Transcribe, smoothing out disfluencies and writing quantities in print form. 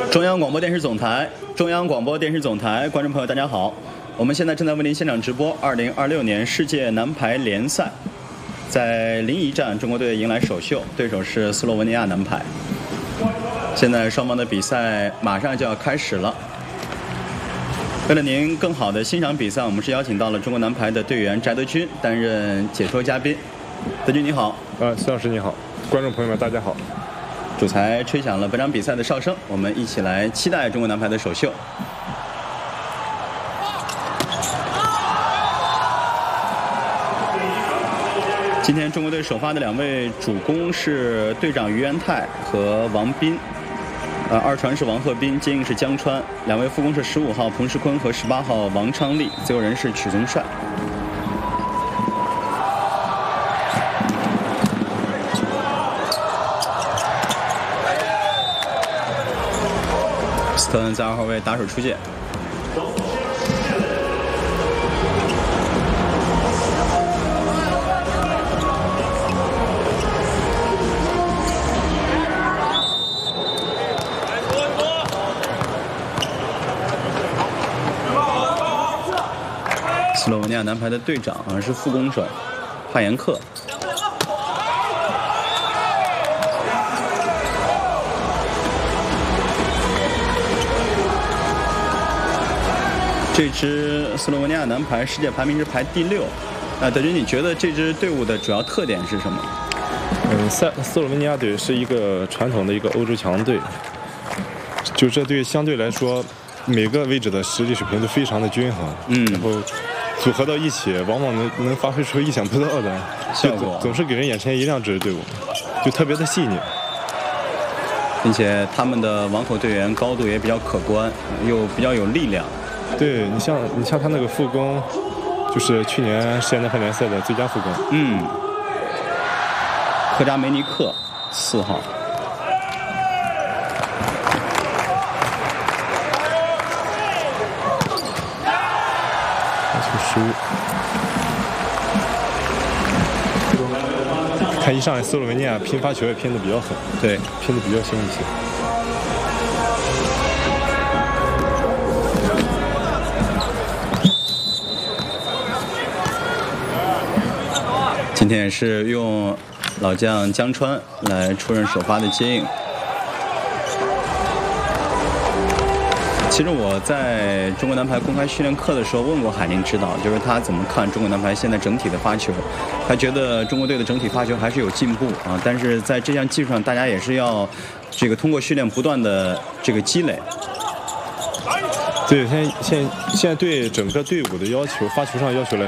中央广播电视总台，观众朋友大家好，我们现在正在为您现场直播2026年世界男排联赛，在临沂站，中国队迎来首秀，对手是斯洛文尼亚男排。现在双方的比赛马上就要开始了。为了您更好的欣赏比赛，我们是邀请到了中国男排的队员翟德军担任解说嘉宾。德军你好。 孙老师你好，观众朋友们大家好。 主裁吹响了本场比赛的哨声，我们一起来期待中国男排的首秀。今天中国队首发的两位主攻是队长于元泰和王斌，二传是王鹤斌，接应是江川，两位副攻是15号彭世坤和18号王昌利，自由人是曲宗帅。斯特恩在2号位打手出界。斯洛文尼亚男排的队长好像是副攻手帕延克。这支斯洛文尼亚男排世界排名是排第6。德军，你觉得这支队伍的主要特点是什么？ 斯洛文尼亚队是一个传统的一个欧洲强队，就这队相对来说每个位置的实力水平都非常的均衡，然后组合到一起，往往能发挥出意想不到的效果，总是给人眼前一亮。这支队伍就特别的细腻， 并且他们的网口队员高度也比较可观，又比较有力量。 对，你像他那个副攻，就是去年世界男排联赛的最佳副攻。 科扎梅尼克4号。 失误。看一上来斯洛文尼亚拼发球也拼得比较狠， 对， 拼得比较凶一些。 今天也是用老将江川来出任首发的接应。其实我在中国男排公开训练课的时候问过海宁指导，就是他怎么看中国男排现在整体的发球。他觉得中国队的整体发球还是有进步啊，但是在这项技术上，大家也是要通过训练不断的积累。 对，现在对整个队伍的要求，发球上要求来